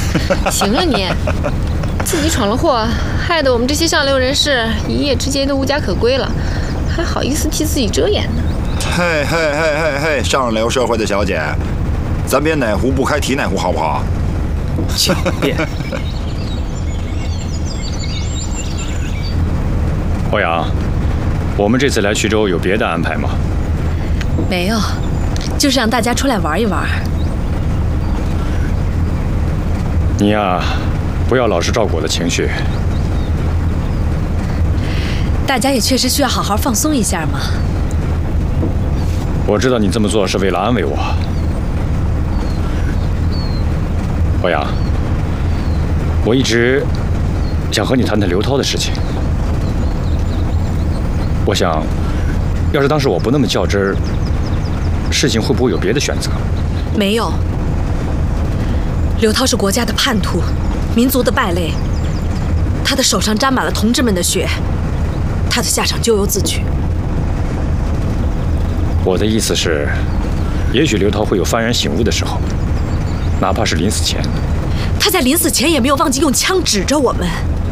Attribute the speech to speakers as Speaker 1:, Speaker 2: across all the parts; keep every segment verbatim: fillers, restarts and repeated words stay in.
Speaker 1: 行了你，自己闯了祸，害得我们这些上流人士一夜之间都无家可归了，还好意思替自己遮掩呢？
Speaker 2: 嘿嘿嘿嘿嘿，上流社会的小姐，咱别哪壶不开提哪壶好不好？
Speaker 3: 狡辩。
Speaker 4: 欧阳，我们这次来衢州有别的安排吗？
Speaker 5: 没有，就是让大家出来玩一玩。
Speaker 4: 你呀，不要老是照顾我的情绪。
Speaker 5: 大家也确实需要好好放松一下嘛。
Speaker 4: 我知道你这么做是为了安慰我。欧阳，我一直想和你谈谈刘涛的事情。我想，要是当时我不那么较真儿，事情会不会有别的选择？
Speaker 5: 没有。刘涛是国家的叛徒，民族的败类，他的手上沾满了同志们的血，他的下场咎由自取。
Speaker 4: 我的意思是，也许刘涛会有幡然醒悟的时候，哪怕是临死前。
Speaker 5: 他在临死前也没有忘记用枪指着我们。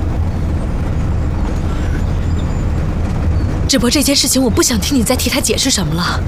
Speaker 5: 只不过这件事情，我不想听你再替他解释什么了。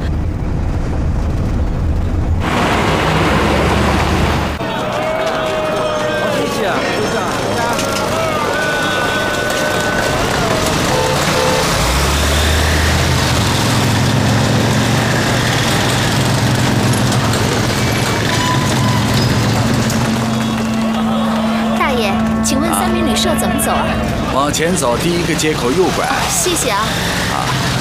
Speaker 6: 大爷，请问三民旅社怎么走啊？
Speaker 7: 往前走，第一个街口右拐。
Speaker 6: 谢谢啊。啊。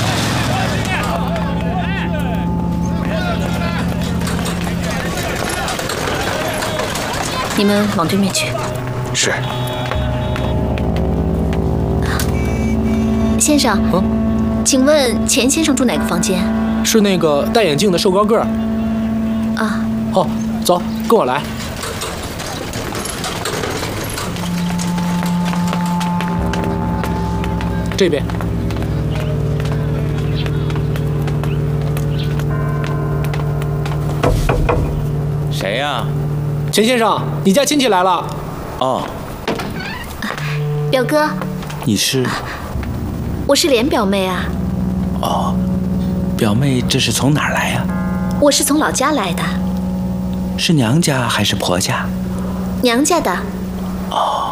Speaker 6: 你们往对面去。
Speaker 7: 是。
Speaker 6: 先生，
Speaker 3: 嗯，
Speaker 6: 请问钱先生住哪个房间？
Speaker 3: 是那个戴眼镜的瘦高个儿。
Speaker 6: 啊。
Speaker 3: 哦，走，跟我来。这边。
Speaker 7: 谁呀？
Speaker 3: 钱先生，你家亲戚来了。
Speaker 7: 哦。
Speaker 6: 表哥。
Speaker 7: 你是？
Speaker 6: 我是莲表妹啊。
Speaker 7: 哦，表妹这是从哪儿来呀？
Speaker 6: 我是从老家来的。
Speaker 7: 是娘家还是婆家？
Speaker 6: 娘家的。
Speaker 7: 哦。